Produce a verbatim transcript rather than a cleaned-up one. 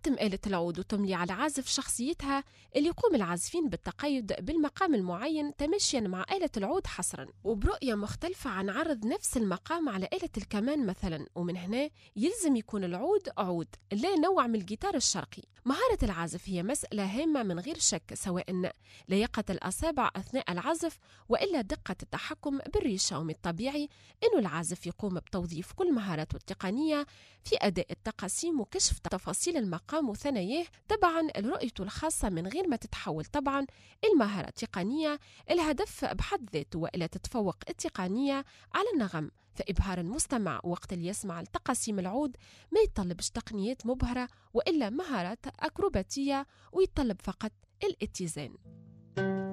تحتم آلة العود وتملي على العازف شخصيتها اللي يقوم العازفين بالتقيد بالمقام المعين تمشيا مع آلة العود حصرا، وبرؤية مختلفة عن عرض نفس المقام على آلة الكمان مثلا. ومن هنا يلزم يكون العود عود لا نوع من الجيتار الشرقي. مهارة العازف هي مسألة هامة من غير شك، سواء لياقة الأصابع أثناء العزف وإلا دقة التحكم بالريشة. ومن الطبيعي أن العازف يقوم بتوظيف كل مهاراته التقنية في أداء التقاسيم وكشف تفاصيل المقام وثناياه تبعا لرؤيته الخاصة من غير ما تتحول طبعا المهارة التقنية. الهدف بحد ذاته وإلا تتفوق التقنية على النغم، فإبهار المستمع وقت اللي يسمع التقاسيم العود ما يتطلبش تقنيات مبهرة وإلا مهارات أكروباتية، ويتطلب فقط الاتزان.